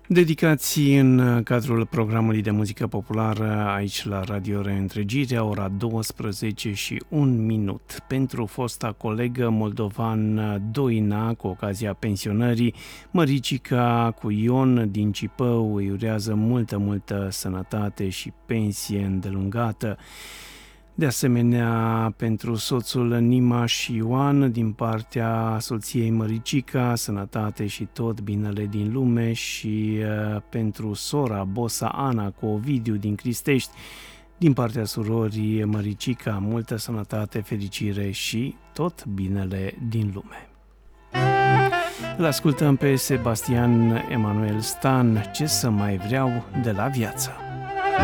Dedicații în cadrul programului de muzică populară aici la Radio Reîntregirea, ora 12 și 1 minut. Pentru fosta colegă moldovan Doina, cu ocazia pensionării, măricica cu Ion din Cipău îi urează multă sănătate și pensie îndelungată. De asemenea, pentru soțul Nima și Ioan, din partea soției Măricica, sănătate și tot binele din lume, și pentru sora Bosa Ana cu Ovidiu din Cristești, din partea surorii Măricica, multă sănătate, fericire și tot binele din lume. Îl ascultăm pe Sebastian Emanuel Stan, Ce să mai vreau de la viață.